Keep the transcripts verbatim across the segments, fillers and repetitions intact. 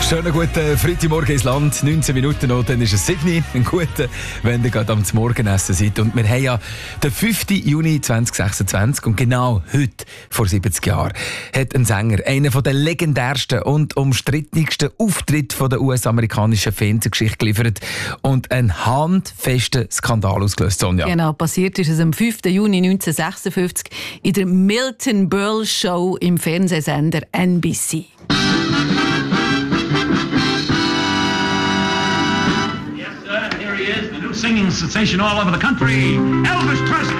Schönen guten Freitagmorgen ins Land, neunzehn Minuten noch, dann ist es sieben, ein guter, wenn ihr gerade am Morgenessen seid. Und wir haben ja den fünften Juni zweitausendsechsundzwanzig und genau heute, vor siebzig Jahren, hat ein Sänger einen der legendärsten und umstrittensten Auftritte der U S-amerikanischen Fernsehgeschichte geliefert und einen handfesten Skandal ausgelöst, Sonja. Genau, passiert ist es am fünften Juni neunzehnhundertsechsundfünfzig in der Milton Berle Show im Fernsehsender N B C. Singing sensation all over the country, Elvis Presley.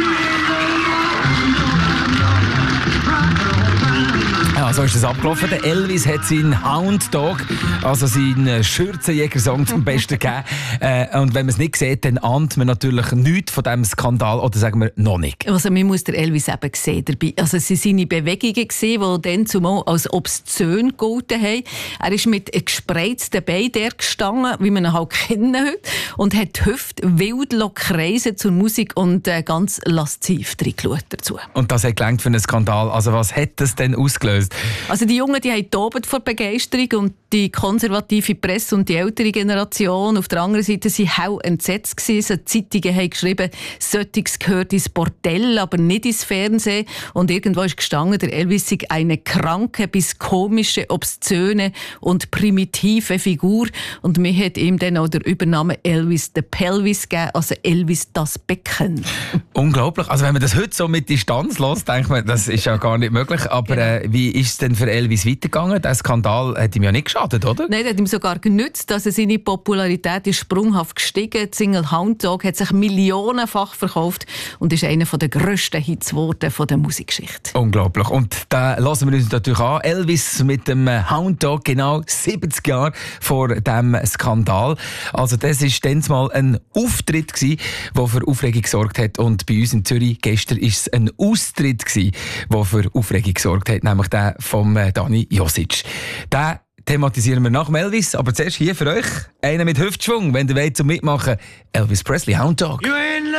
Ja, so ist es abgelaufen. Der Elvis hat seinen Hound Dog, also seinen Schürzenjäger-Song zum Besten gegeben. Äh, und wenn man es nicht sieht, dann ahnt man natürlich nichts von diesem Skandal, oder sagen wir noch nicht. Also man muss den Elvis eben sehen dabei. Also es waren seine Bewegungen, die dann zumal als obszön gegolten haben. Er ist mit gespreizten Beinen der gestanden, wie man ihn halt kennen heute, und hat die Hüfte wild kreisen zur Musik und äh, ganz lasziv reingeschaut dazu. Und das hat gelangt für einen Skandal. Also was hat das denn ausgelöst? Also die Jungen, die haben tobt vor Begeisterung und die konservative Presse und die ältere Generation auf der anderen Seite waren hell entsetzt gewesen. Die Zeitungen haben geschrieben, «Solches gehört ins Bordell, aber nicht ins Fernsehen». Und irgendwo ist gestanden, der Elvis sei eine kranke bis komische, obszöne und primitive Figur. Und mir hat ihm dann auch der Übername Elvis the Pelvis gegeben, also Elvis das Becken. Unglaublich. Also wenn man das heute so mit Distanz lässt, denkt man, das ist ja gar nicht möglich. Aber äh, wie ist es denn für Elvis weitergegangen? Der Skandal hat ihm ja nicht geschadet, oder? Nein, der hat ihm sogar genützt. Also seine Popularität ist sprunghaft gestiegen. Die Single «Hound Dog» hat sich millionenfach verkauft und ist einer der grössten Hits geworden von der Musikgeschichte. Unglaublich. Und da lassen wir uns natürlich an. Elvis mit dem «Hound Dog», genau siebzig Jahre vor dem Skandal. Also das war dann mal ein Auftritt, der für Aufregung gesorgt hat. Und bei uns in Zürich gestern war es ein Austritt, der für Aufregung gesorgt hat, nämlich der von Dani Josic. Den thematisieren wir nach dem Elvis, aber zuerst hier für euch einer mit Hüftschwung, wenn ihr wollt zum Mitmachen. Elvis Presley, Hound Dog.